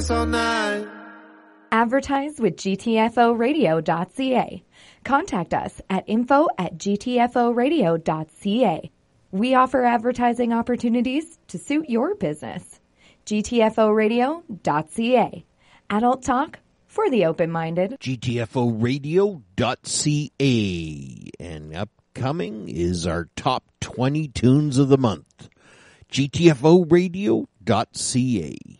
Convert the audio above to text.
dance all night. Advertise with gtforadio.ca. Contact us at info@gtforadio.ca. We offer advertising opportunities to suit your business. gtforadio.ca. Adult talk for the open-minded. gtforadio.ca. And upcoming is our top 20 tunes of the month. gtforadio.ca.